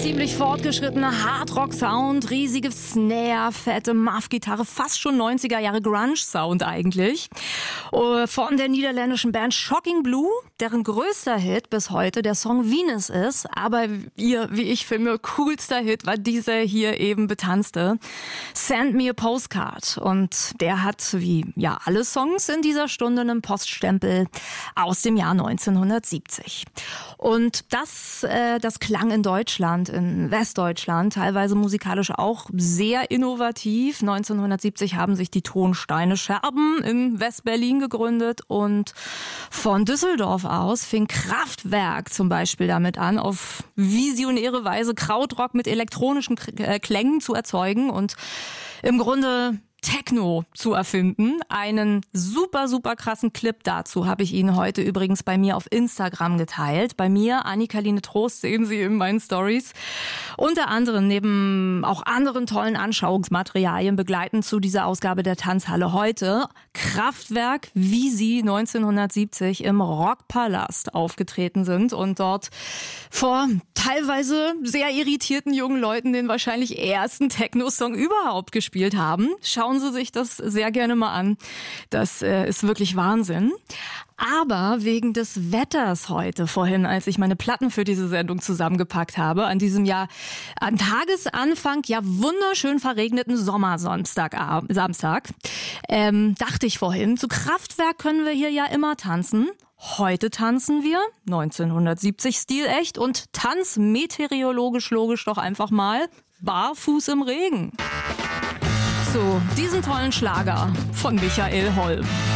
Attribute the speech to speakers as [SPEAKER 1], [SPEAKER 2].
[SPEAKER 1] ziemlich fortgeschrittener Hardrock-Sound, riesige Snare, fette Muff-Gitarre, fast schon 90er Jahre Grunge-Sound eigentlich. Von der niederländischen Band Shocking Blue, deren größter Hit bis heute der Song Venus ist. Aber ihr, wie ich finde, coolster Hit war dieser hier eben betanzte Send Me a Postcard. Und der hat, wie ja alle Songs in dieser Stunde, einen Poststempel aus dem Jahr 1970. Und das klang in Deutschland, in Westdeutschland, teilweise musikalisch auch sehr innovativ. 1970 haben sich die Tonsteine Scherben in Westberlin gegründet und von Düsseldorf aus fing Kraftwerk zum Beispiel damit an, auf visionäre Weise Krautrock mit elektronischen Klängen zu erzeugen und im Grunde Techno zu erfinden. Einen super, super krassen Clip dazu habe ich Ihnen heute übrigens bei mir auf Instagram geteilt. Bei mir, Annika-Line Trost, sehen Sie in meinen Stories. Unter anderem neben auch anderen tollen Anschauungsmaterialien begleiten zu dieser Ausgabe der Tanzhalle heute Kraftwerk, wie sie 1970 im Rockpalast aufgetreten sind und dort vor teilweise sehr irritierten jungen Leuten den wahrscheinlich ersten Techno-Song überhaupt gespielt haben. Schauen Sie sich das sehr gerne mal an. Das ist wirklich Wahnsinn. Aber wegen des Wetters heute vorhin, als ich meine Platten für diese Sendung zusammengepackt habe, an diesem Jahr an Tagesanfang ja wunderschön verregneten Sommersamstag, dachte ich vorhin, zu Kraftwerk können wir hier ja immer tanzen. Heute tanzen wir, 1970 stilecht und tanzmeteorologisch logisch doch einfach mal barfuß im Regen. So, diesen tollen Schlager von Michael Holm.